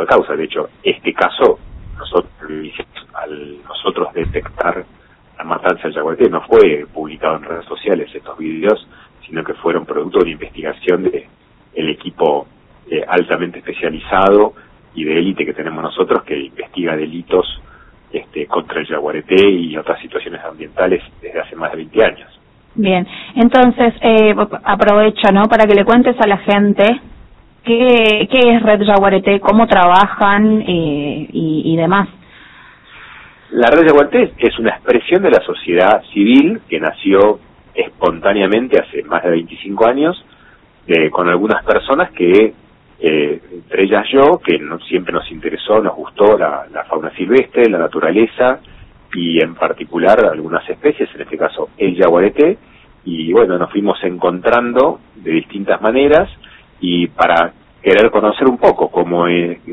de causa. De hecho, este caso, nosotros detectar la matanza del Yaguareté, no fue publicado en redes sociales estos videos, sino que fueron producto de una investigación de el equipo altamente especializado y de élite que tenemos nosotros, que investiga delitos contra el Yaguareté y otras situaciones ambientales desde hace más de 20 años. Bien, entonces aprovecho, ¿no?, para que le cuentes a la gente qué es Red Yaguareté, cómo trabajan y demás. La Red Yaguareté es una expresión de la sociedad civil que nació espontáneamente hace más de 25 años, con algunas personas que, entre ellas yo, que siempre nos interesó, nos gustó la fauna silvestre, la naturaleza, y en particular algunas especies, en este caso el yaguareté, y bueno, nos fuimos encontrando de distintas maneras, y para querer conocer un poco cómo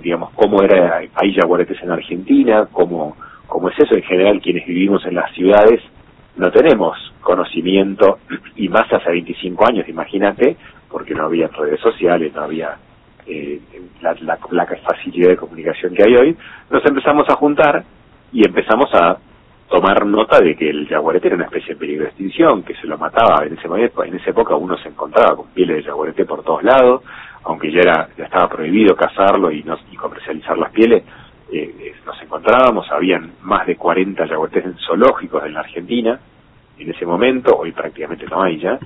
hay yaguaretés en Argentina, cómo es eso. En general, quienes vivimos en las ciudades no tenemos conocimiento, y más hace 25 años, imagínate, porque no había redes sociales, no había la facilidad de comunicación que hay hoy. Nos empezamos a juntar y empezamos a tomar nota de que el yaguareté era una especie en peligro de extinción, que se lo mataba. En esa época uno se encontraba con pieles de yaguareté por todos lados, aunque ya estaba prohibido cazarlo y comercializar las pieles. Nos encontrábamos, habían más de 40 yaguaretés en zoológicos en la Argentina en ese momento, hoy prácticamente no hay ya,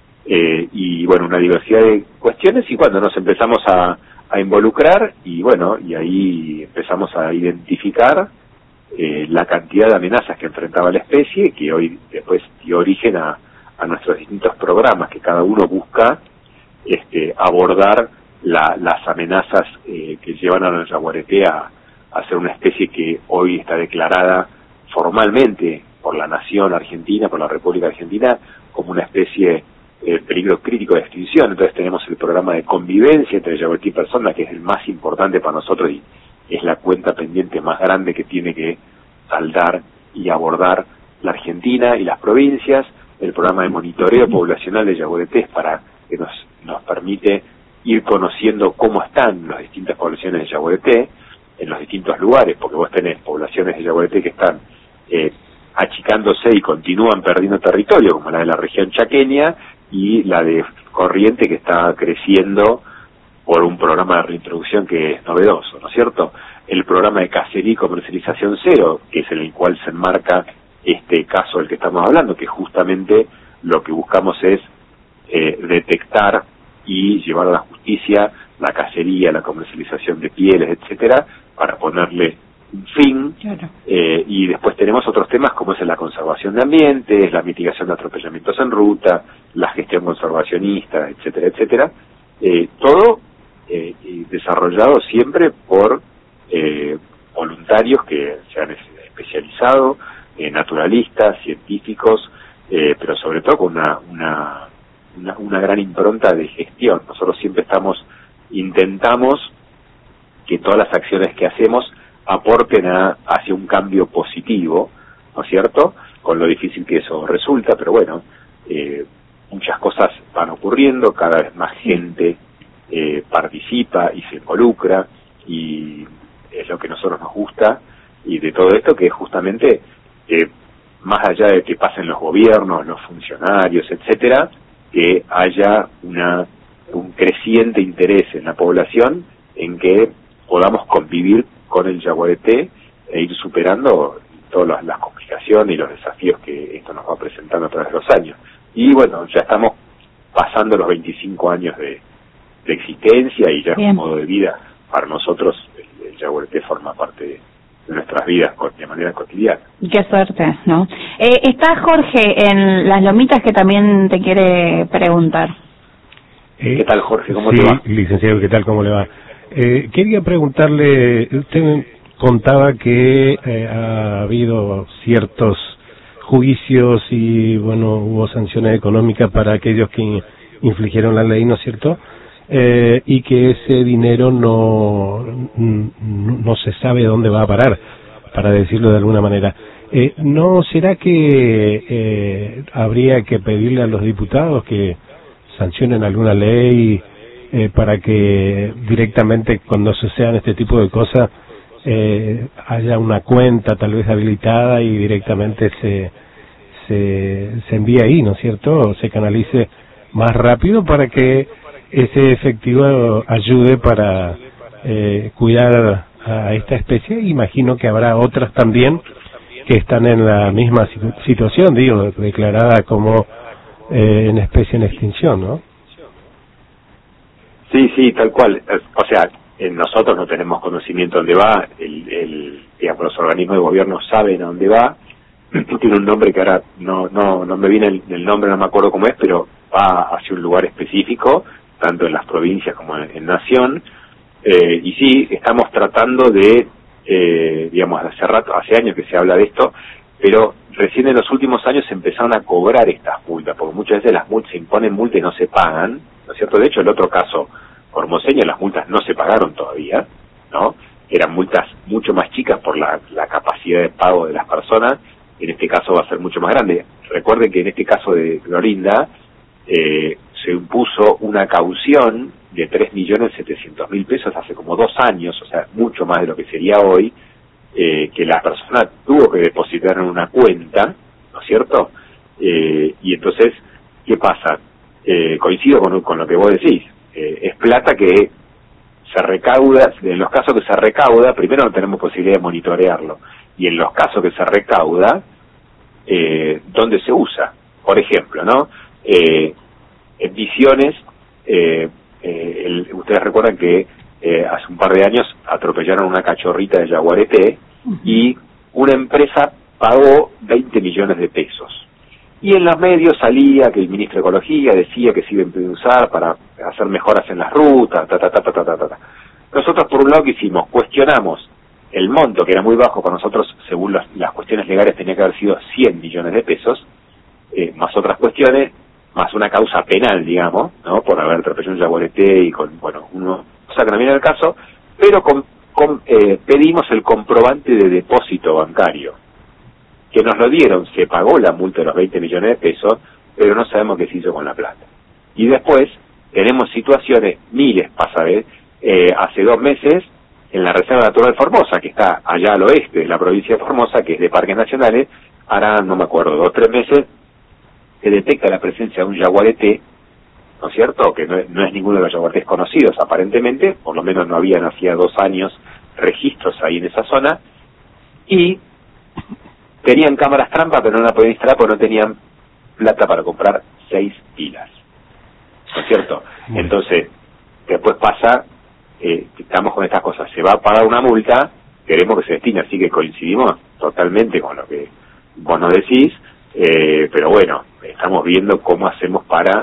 y bueno, una diversidad de cuestiones, y cuando nos empezamos a involucrar, y bueno, y ahí empezamos a identificar la cantidad de amenazas que enfrentaba la especie, que hoy después dio origen a nuestros distintos programas, que cada uno busca abordar las amenazas que llevan a la yaguareté a ser una especie que hoy está declarada formalmente por la nación argentina, por la República Argentina, como una especie peligro crítico de extinción. Entonces tenemos el programa de convivencia entre yaguareté y persona, que es el más importante para nosotros y es la cuenta pendiente más grande que tiene que saldar y abordar la Argentina y las provincias. El programa de monitoreo poblacional de yaguaretés, para que nos permite ir conociendo cómo están las distintas poblaciones de yaguareté en los distintos lugares, porque vos tenés poblaciones de yaguareté que están achicándose y continúan perdiendo territorio, como la de la región chaqueña, y la de Corriente, que está creciendo por un programa de reintroducción que es novedoso, ¿no es cierto? El programa de cacería y comercialización cero, que es en el cual se enmarca este caso del que estamos hablando, que justamente lo que buscamos es detectar y llevar a la justicia la cacería, la comercialización de pieles, etcétera, para ponerle un fin. Claro. Y después tenemos otros temas como es la conservación de ambientes, la mitigación de atropellamientos en ruta, la gestión conservacionista, etcétera, etcétera. Todo desarrollado siempre por voluntarios que se han especializado, naturalistas, científicos, pero sobre todo con una gran impronta de gestión. Nosotros siempre intentamos que todas las acciones que hacemos aporten hacia un cambio positivo, ¿no es cierto? Con lo difícil que eso resulta, pero bueno, muchas cosas van ocurriendo, cada vez más gente participa y se involucra, y es lo que a nosotros nos gusta, y de todo esto, que justamente, más allá de que pasen los gobiernos, los funcionarios, etcétera, que haya un creciente interés en la población en que podamos convivir con el yaguareté e ir superando todas las complicaciones y los desafíos que esto nos va presentando a través de los años. Y bueno, ya estamos pasando los 25 años de existencia, y ya es un modo de vida para nosotros. El yaguareté forma parte de nuestras vidas de manera cotidiana. Qué suerte, ¿no? Está Jorge en Las Lomitas, que también te quiere preguntar. ¿Qué tal, Jorge? ¿Cómo te va? Licenciado, ¿qué tal? ¿Cómo le va? Quería preguntarle, usted contaba que ha habido ciertos juicios y, bueno, hubo sanciones económicas para aquellos que infligieron la ley, ¿no es cierto? Y que ese dinero no se sabe dónde va a parar, para decirlo de alguna manera. ¿No será que habría que pedirle a los diputados que sancionen alguna ley para que directamente cuando sucedan este tipo de cosas haya una cuenta tal vez habilitada y directamente se envíe ahí, ¿no es cierto? O se canalice más rápido para que ese efectivo ayude para cuidar a esta especie. Imagino que habrá otras también que están en la misma situación, digo, declarada como en especie en extinción, ¿no? Sí, tal cual. O sea, nosotros no tenemos conocimiento de dónde va, digamos, los organismos de gobierno saben a dónde va, tiene un nombre que ahora no me viene el nombre, no me acuerdo cómo es, pero va hacia un lugar específico, tanto en las provincias como en Nación, y sí, estamos tratando de, digamos, hace años que se habla de esto, pero recién en los últimos años se empezaron a cobrar estas multas, porque muchas veces las multas se imponen multas y no se pagan, ¿no es cierto? De hecho, el otro caso formoseño, las multas no se pagaron todavía, ¿no? Eran multas mucho más chicas por la capacidad de pago de las personas, en este caso va a ser mucho más grande. Recuerden que en este caso de Clorinda se impuso una caución de 3.700.000 pesos hace como 2 años, o sea, mucho más de lo que sería hoy, que la persona tuvo que depositar en una cuenta, ¿no es cierto? Y entonces, ¿qué pasa? Coincido con lo que vos decís, es plata que se recauda, en los casos que se recauda, primero no tenemos posibilidad de monitorearlo, y en los casos que se recauda, ¿dónde se usa? Por ejemplo, ¿no? En Misiones, ustedes recuerdan que hace un par de años atropellaron una cachorrita de yaguareté y una empresa pagó 20 millones de pesos. Y en los medios salía que el ministro de Ecología decía que se iba a usar para hacer mejoras en las rutas, Nosotros, por un lado, ¿qué hicimos? Cuestionamos el monto, que era muy bajo para nosotros, según las cuestiones legales tenía que haber sido 100 millones de pesos, más otras cuestiones, más una causa penal, digamos, ¿no? Por haber atropellado un yaguareté y con, bueno, uno cosa que no viene al caso, pero pedimos el comprobante de depósito bancario, que nos lo dieron, se pagó la multa de los 20 millones de pesos, pero no sabemos qué se hizo con la plata. Y después tenemos situaciones, miles pasa de, hace 2 meses, en la Reserva Natural Formosa, que está allá al oeste de la provincia de Formosa, que es de parques nacionales, hará, no me acuerdo, 2 o 3 meses, se detecta la presencia de un yaguareté, ¿no es cierto?, que no es ninguno de los yaguaretés conocidos aparentemente, por lo menos no habían hacía 2 años registros ahí en esa zona, y tenían cámaras trampa, pero no la podían instalar porque no tenían plata para comprar 6 pilas, ¿no es cierto? Entonces, después pasa, estamos con estas cosas, se va a pagar una multa, queremos que se destine, así que coincidimos totalmente con lo que vos nos decís, pero bueno, estamos viendo cómo hacemos para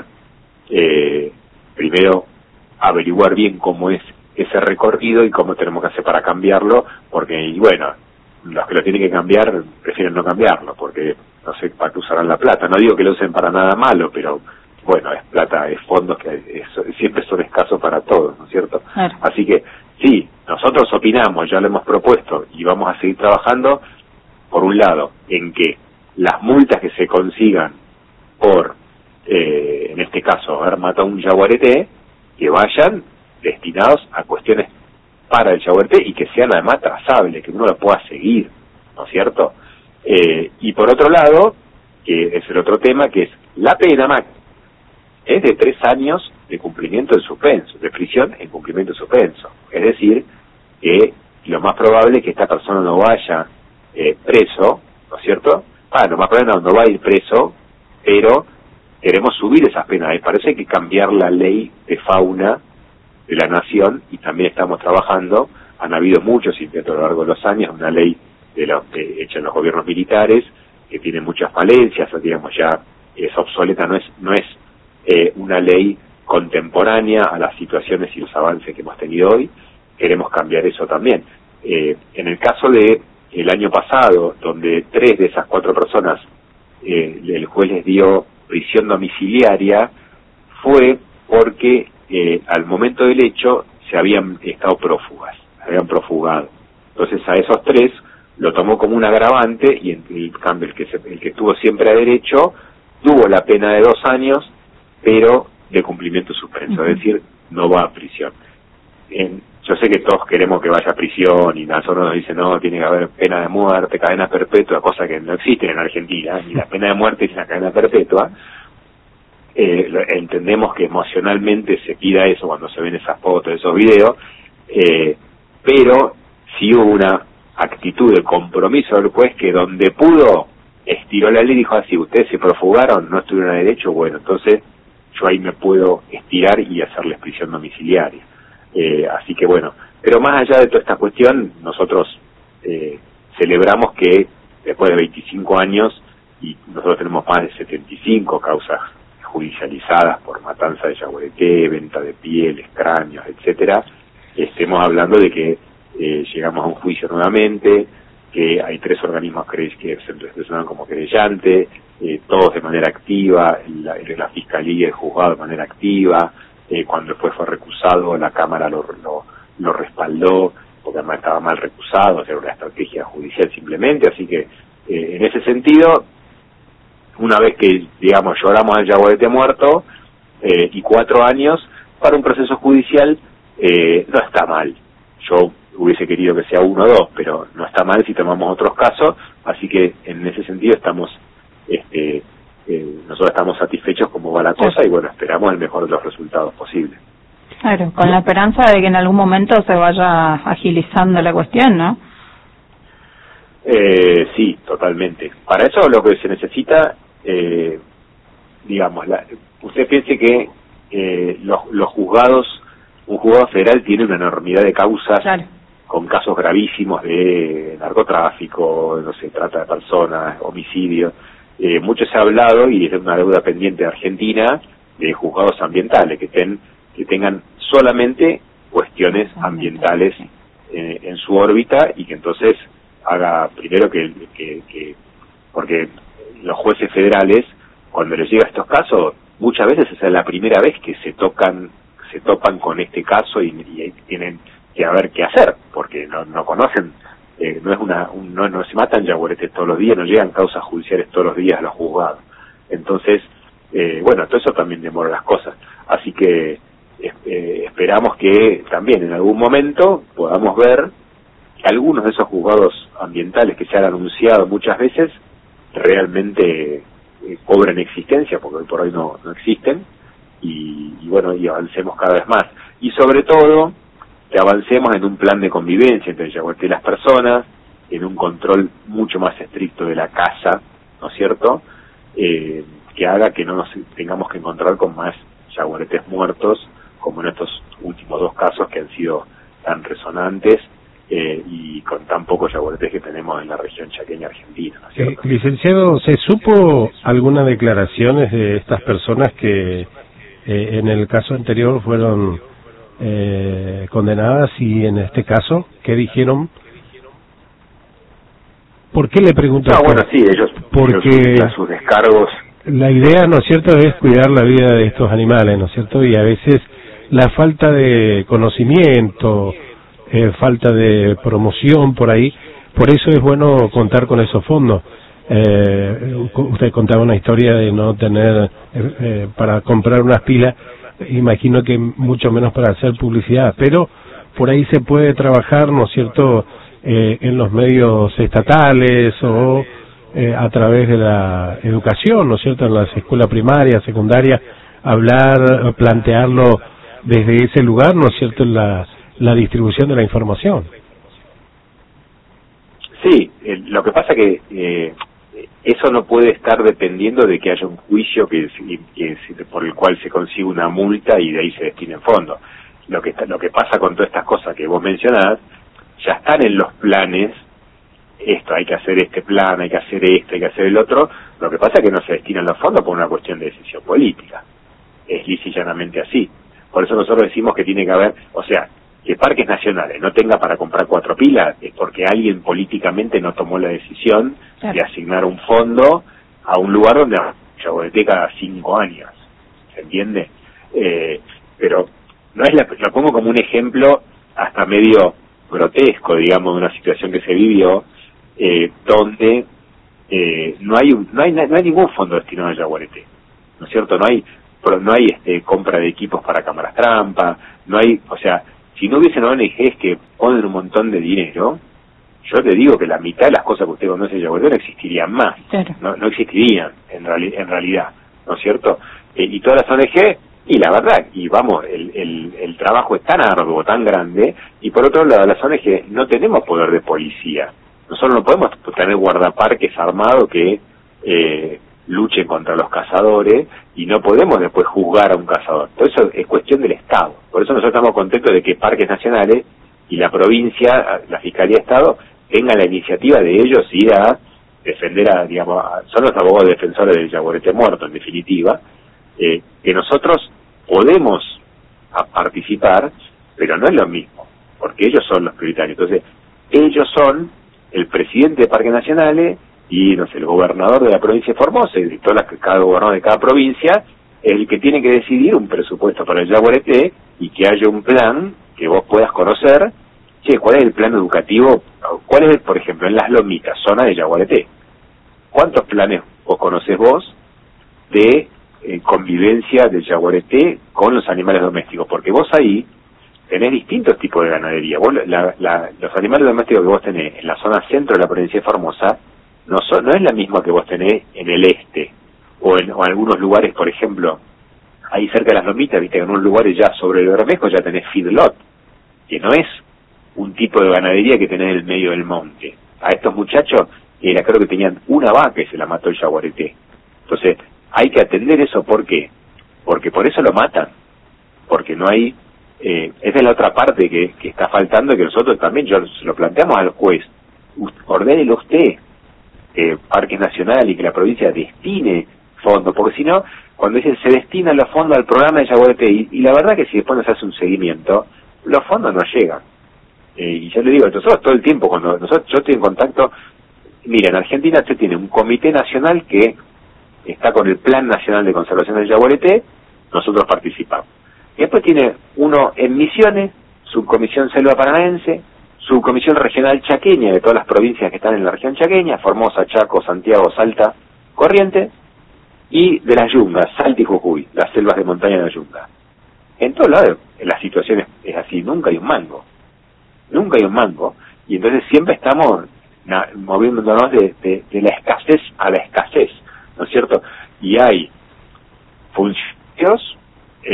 primero averiguar bien cómo es ese recorrido y cómo tenemos que hacer para cambiarlo, porque, y bueno, los que lo tienen que cambiar prefieren no cambiarlo, porque no sé para qué usarán la plata. No digo que lo usen para nada malo, pero bueno, es plata, es fondos que siempre son escasos para todos, ¿no es cierto? Claro. Así que sí, nosotros opinamos, ya lo hemos propuesto y vamos a seguir trabajando, por un lado, en que las multas que se consigan por, en este caso, haber matado a un yaguareté, que vayan destinados a cuestiones para el yaguareté y que sean además trazables, que uno lo pueda seguir, ¿no es cierto? Y por otro lado, que es el otro tema, que es la pena máxima, es de 3 años de cumplimiento en suspenso, de prisión en cumplimiento en suspenso. Es decir, que lo más probable es que esta persona no vaya preso, ¿no es cierto? Lo más probable no va a ir preso, pero queremos subir esas penas. Me parece que hay que cambiar la ley de fauna de la nación y también estamos trabajando. Han habido muchos intentos a lo largo de los años, una ley hecha en los gobiernos militares que tiene muchas falencias, digamos, ya es obsoleta, no es una ley contemporánea a las situaciones y los avances que hemos tenido hoy. Queremos cambiar eso también. En el caso de el año pasado, donde 3 de esas 4 personas el juez les dio prisión domiciliaria, fue porque al momento del hecho se habían estado prófugas, se habían profugado. Entonces a esos 3 lo tomó como un agravante y en cambio el que estuvo siempre a derecho tuvo la pena de 2 años, pero de cumplimiento suspenso, es decir, no va a prisión. Yo sé que todos queremos que vaya a prisión y nosotros nos dicen, no, tiene que haber pena de muerte, cadena perpetua, cosa que no existe en Argentina, ni la pena de muerte ni la cadena perpetua. Entendemos que emocionalmente se pida eso cuando se ven esas fotos, esos videos, pero sí hubo una actitud de compromiso del juez que donde pudo estiró la ley y dijo así, ustedes se profugaron, no estuvieron a derecho, bueno, entonces yo ahí me puedo estirar y hacerles prisión domiciliaria. Así que bueno, pero más allá de toda esta cuestión, nosotros celebramos que después de 25 años, y nosotros tenemos más de 75 causas judicializadas por matanza de yaguareté, venta de pieles, cráneos, etcétera, estemos hablando de que llegamos a un juicio nuevamente, que hay 3 organismos que se presentan como querellante, todos de manera activa, la Fiscalía y el juzgado de manera activa. Cuando el juez fue recusado, la Cámara lo respaldó, porque además estaba mal recusado, era una estrategia judicial simplemente, así que en ese sentido, una vez que, digamos, lloramos al yaguareté muerto, y 4 años, para un proceso judicial, no está mal. Yo hubiese querido que sea 1 o 2, pero no está mal si tomamos otros casos, así que en ese sentido estamos, nosotros estamos satisfechos como va la cosa y bueno, esperamos el mejor de los resultados posibles. Claro, con la esperanza de que en algún momento se vaya agilizando la cuestión, ¿no? Sí, totalmente. Para eso lo que se necesita, digamos, usted piense que los juzgados, un juzgado federal tiene una enormidad de causas, claro, con casos gravísimos de narcotráfico, no sé, trata de personas, homicidio. Mucho se ha hablado, y es una deuda pendiente de Argentina, de juzgados ambientales, que tengan solamente cuestiones ambientales en su órbita, y que entonces haga primero porque los jueces federales, cuando les llega estos casos, muchas veces esa es la primera vez que se topan con este caso y tienen que ver qué hacer, porque no conocen, no se matan yaguaretés todos los días, no llegan causas judiciales todos los días a los juzgados. Entonces, bueno, todo eso también demora las cosas. Así que esperamos que también en algún momento podamos ver que algunos de esos juzgados ambientales que se han anunciado muchas veces realmente cobren existencia, porque hoy por hoy no existen, y bueno, y avancemos cada vez más. Y sobre todo, que avancemos en un plan de convivencia entre el yaguareté y las personas, en un control mucho más estricto de la casa, ¿no es cierto?, que haga que no nos tengamos que encontrar con más yaguaretés muertos, como en estos últimos 2 casos que han sido tan resonantes, y con tan pocos yaguaretés que tenemos en la región chaqueña argentina, ¿no es cierto? Licenciado, ¿se supo algunas declaraciones de estas personas que en el caso anterior fueron condenadas, y en este caso, qué dijeron? ¿Por qué le pregunto? Bueno, sí, ellos sus descargos. La idea, ¿no es cierto?, es cuidar la vida de estos animales, ¿no es cierto? Y a veces la falta de conocimiento, falta de promoción por ahí, por eso es bueno contar con esos fondos. Usted contaba una historia de no tener para comprar unas pilas, imagino que mucho menos para hacer publicidad, pero por ahí se puede trabajar, ¿no es cierto?, en los medios estatales o a través de la educación, ¿no es cierto?, en las escuelas primarias, secundarias, hablar, plantearlo desde ese lugar, ¿no es cierto?, en la distribución de la información. Sí, lo que pasa que eso no puede estar dependiendo de que haya un juicio por el cual se consigue una multa y de ahí se destinen fondos. Lo que pasa con todas estas cosas que vos mencionás, ya están en los planes. Esto, hay que hacer este plan, hay que hacer esto, hay que hacer el otro. Lo que pasa es que no se destinan los fondos por una cuestión de decisión política. Es lisa y llanamente así. Por eso nosotros decimos que tiene que haber, o sea, que Parques Nacionales no tenga para comprar 4 pilas es porque alguien políticamente no tomó la decisión de asignar un fondo a un lugar donde yaguareté cada 5 años. ¿Se entiende? Pero no es lo pongo como un ejemplo hasta medio grotesco, digamos, de una situación que se vivió, donde no hay ningún fondo destinado a yaguareté, ¿no es cierto? No hay, no hay compra de equipos para cámaras trampa, no hay, o sea, si no hubiesen ONGs que ponen un montón de dinero, yo te digo que la mitad de las cosas que usted conoce de Yaguareté no existirían más, claro. no existirían en realidad, ¿no es cierto? Y todas las ONG, y la verdad, y vamos, el trabajo es tan arduo, tan grande, y por otro lado las ONG no tenemos poder de policía, nosotros no podemos tener guardaparques armados que luchen contra los cazadores, y no podemos después juzgar a un cazador. Todo eso es cuestión del Estado. Por eso nosotros estamos contentos de que Parques Nacionales y la provincia, la Fiscalía de Estado, tengan la iniciativa de ellos ir a defender son los abogados defensores del Yaguareté muerto, en definitiva, que nosotros podemos participar, pero no es lo mismo, porque ellos son los prioritarios. Entonces, ellos son el presidente de Parques Nacionales y, no sé, el gobernador de la provincia de Formosa, y cada gobernador de cada provincia, el que tiene que decidir un presupuesto para el Yaguareté y que haya un plan que vos puedas conocer. Che, ¿cuál es el plan educativo? ¿Cuál es, por ejemplo, en Las Lomitas, zona de Yaguareté? ¿Cuántos planes conocés vos de convivencia del Yaguareté con los animales domésticos? Porque vos ahí tenés distintos tipos de ganadería. Vos, los animales domésticos que vos tenés en la zona centro de la provincia de Formosa no es la misma que vos tenés en el este, o en algunos lugares, por ejemplo, ahí cerca de Las Lomitas, viste, en unos lugares ya sobre el Bermejo ya tenés feedlot, que no es un tipo de ganadería que tenés en el medio del monte. A estos muchachos, creo que tenían una vaca y se la mató el Yaguareté. Entonces, hay que atender eso. ¿Por qué? Porque por eso lo matan. Porque no hay... esa es la otra parte que está faltando, que nosotros también, yo se lo planteamos al juez, ordénelo usted, Parques Nacional, y que la provincia destine fondos, porque si no, cuando dicen se destinan los fondos al programa de Yaguareté, y la verdad que si después nos hace un seguimiento, los fondos no llegan. Y yo le digo, nosotros todo el tiempo, yo estoy en contacto, mira, en Argentina usted tiene un comité nacional que está con el Plan Nacional de Conservación del Yaguareté, nosotros participamos. Y después tiene uno en Misiones, Subcomisión Selva Paranaense, Subcomisión Regional Chaqueña, de todas las provincias que están en la región chaqueña, Formosa, Chaco, Santiago, Salta, Corrientes, y de las yungas, Salta y Jujuy, las selvas de montaña de la yunga. En todos lados la situación es así, nunca hay un mango, y entonces siempre estamos moviéndonos de la escasez a la escasez, ¿no es cierto? Y hay funcionarios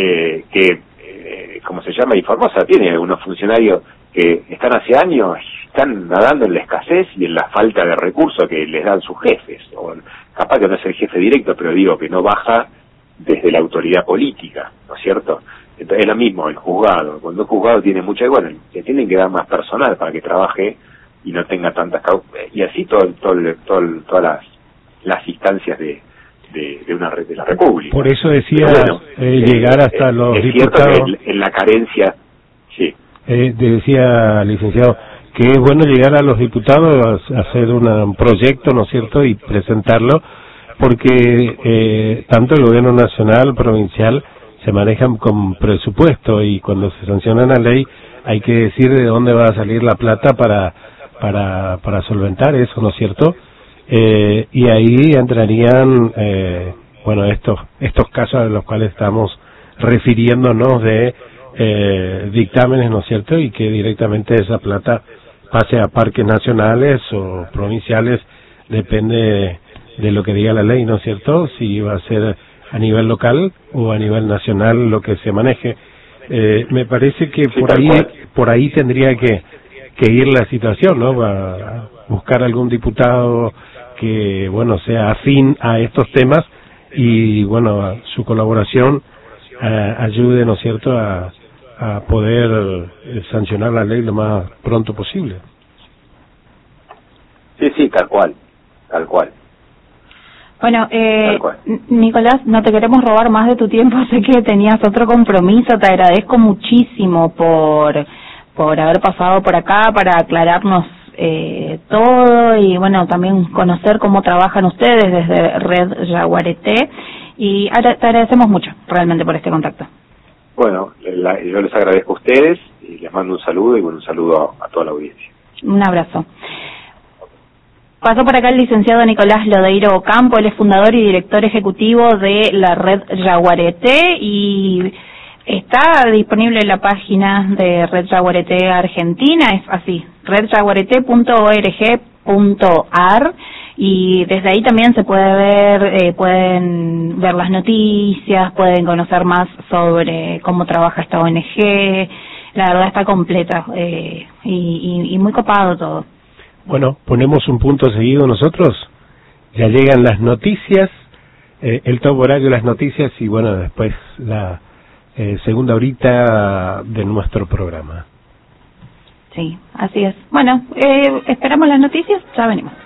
¿cómo se llama? Y Formosa tiene unos funcionarios que están hace años, están nadando en la escasez y en la falta de recursos que les dan sus jefes, o capaz que no es el jefe directo, pero digo que no baja desde la autoridad política, ¿no es cierto? Entonces es lo mismo el juzgado, cuando un juzgado tiene mucha, bueno, le tienen que dar más personal para que trabaje y no tenga tantas causas, y así todas las instancias de la República. Por eso decía, bueno, llegar hasta los es diputados. Cierto que en la carencia, sí. Decía, licenciado, que es bueno llegar a los diputados a hacer un proyecto, ¿no es cierto?, y presentarlo, porque tanto el gobierno nacional, provincial, se manejan con presupuesto, y cuando se sanciona una ley hay que decir de dónde va a salir la plata para solventar eso, ¿no es cierto? Y ahí entrarían estos casos a los cuales estamos refiriéndonos de dictámenes, ¿no es cierto? Y que directamente esa plata pase a parques nacionales o provinciales, depende de lo que diga la ley, ¿no es cierto? Si va a ser a nivel local o a nivel nacional lo que se maneje. Me parece que por ahí tendría que ir la situación, ¿no? A buscar algún diputado que, bueno, sea afín a estos temas y, bueno, su colaboración ayude, ¿no es cierto?, a poder sancionar la ley lo más pronto posible. Sí, tal cual. Bueno, Nicolás, no te queremos robar más de tu tiempo, sé que tenías otro compromiso, te agradezco muchísimo por haber pasado por acá para aclararnos todo y, bueno, también conocer cómo trabajan ustedes desde Red Yaguareté, y te agradecemos mucho realmente por este contacto. Bueno, yo les agradezco a ustedes y les mando un saludo, y bueno, un saludo a toda la audiencia. Un abrazo. Pasó por acá el licenciado Nicolás Lodeiro Ocampo, él es fundador y director ejecutivo de la red Yaguareté y está disponible en la página de Red Yaguareté Argentina, es así, redyaguareté.org.ar, y desde ahí también se puede ver, pueden ver las noticias, pueden conocer más sobre cómo trabaja esta ONG. La verdad está completa y muy copado todo. Bueno, ponemos un punto seguido nosotros, ya llegan las noticias, el top horario de las noticias y bueno, después la segunda horita de nuestro programa. Sí, así es. Bueno, esperamos las noticias, ya venimos.